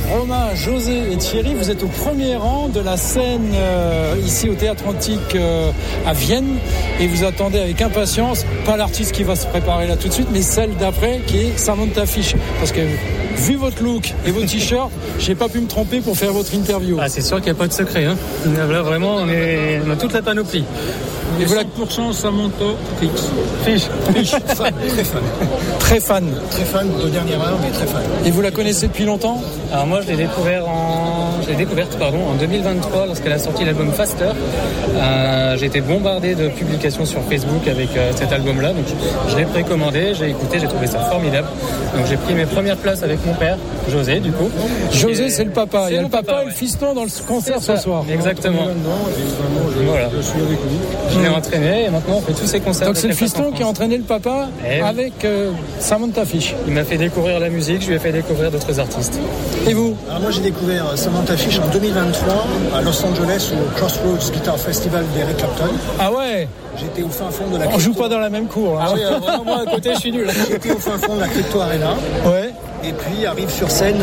Romain, José et Thierry, vous êtes au premier rang de la scène ici au Théâtre Antique à Vienne et vous attendez avec impatience, pas l'artiste qui va se préparer là tout de suite, mais celle d'après qui est Samantha Fish. Parce que vu votre look et vos t-shirts, j'ai pas pu me tromper pour faire votre interview. Ah, c'est sûr qu'il n'y a pas de secret. Hein. Là, vraiment, on a toute la panoplie. Et voilà 100% Samantha Fish. Fan, très fan. Très fan. Très fan de dernière heure, mais très fan. Et vous la connaissez depuis longtemps ? Alors moi, je l'ai découverte en 2023 lorsqu'elle a sorti l'album Faster. J'ai été bombardé de publications sur Facebook avec cet album-là. Donc je l'ai précommandé, j'ai écouté, j'ai trouvé ça formidable. Donc j'ai pris mes premières places avec mon père, José, du coup. José, c'est le papa. Il y a le papa et le ouais. fiston dans le concert ce soir. Exactement. Voilà. Je suis avec lui. Je l'ai entraîné et maintenant on fait tous ces concerts. Donc c'est le fiston qui a entraîné le papa avec Samantha Fish. Il m'a fait découvrir la musique, je lui ai fait découvrir d'autres artistes. Et vous ? Alors moi j'ai découvert Samantha Fish en 2023 à Los Angeles au Crossroads Guitar Festival d'Eric Clapton. Ah ouais ? J'étais au fin fond de la On joue pas dans la même cour. Hein. Ah oui, vraiment moi à côté je suis nul. J'étais au fin fond de la Crypto Arena. Ouais. Et puis arrive sur scène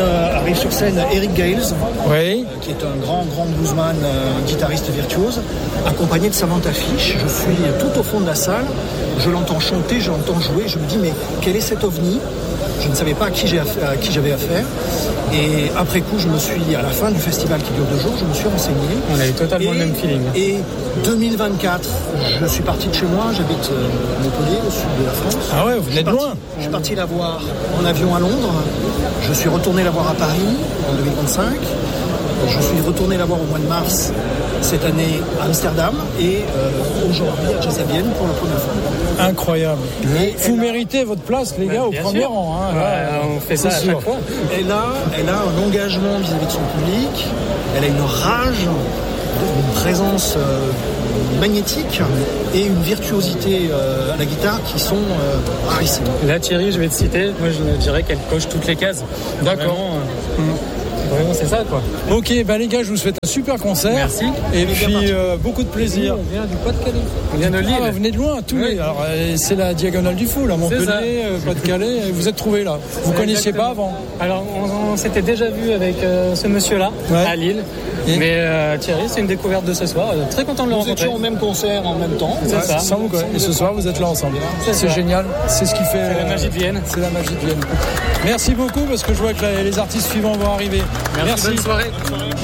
Eric Gales, Oui. qui est un grand bluesman, guitariste virtuose, accompagné de Samantha Fish. Je suis tout au fond de la salle, je l'entends chanter, je l'entends jouer, je me dis mais quel est cet ovni ? Je ne savais pas à qui j'avais affaire. Et après coup, à la fin du festival qui dure 2 jours, je me suis renseigné. On a eu totalement le même feeling. Et 2024, je suis parti de chez moi, j'habite Montpellier, au sud de la France. Ah ouais, vous êtes loin. Je suis parti la voir en avion à Londres. Je suis retourné la voir à Paris en 2025. Je suis retourné la voir au mois de mars cette année à Amsterdam et aujourd'hui à Jazz à Vienne pour la première fois. Incroyable. Vous méritez votre place, les gars, au premier rang. Hein, là, on fait ça à chaque fois. Elle a un engagement vis-à-vis de son public. Elle a une rage, une présence magnétique et une virtuosité à la guitare qui sont rarissimes. Là, Thierry, je vais te citer. Moi, je dirais qu'elle coche toutes les cases. D'accord. Vraiment, c'est ça, quoi. Ok, les gars, je vous souhaite un super concert. Merci. Et puis, beaucoup de plaisir. On vient du Pas-de-Calais. On vient de Lille. Vous venez de loin, tous les. Alors, c'est la diagonale du fou, là, Montpellier, Pas-de-Calais. Vous êtes trouvés là. Vous connaissiez pas avant ? Alors, on s'était déjà vu avec ce monsieur-là, à Lille. Mais Thierry, c'est une découverte de ce soir. Très content de le rencontrer. Nous étions au même concert en même temps. C'est ça. Et ce soir, vous êtes là ensemble. C'est génial. C'est ce qui fait. C'est la magie de Vienne. C'est la magie de Vienne. Merci beaucoup parce que je vois que les artistes suivants vont arriver. Merci. Bonne soirée.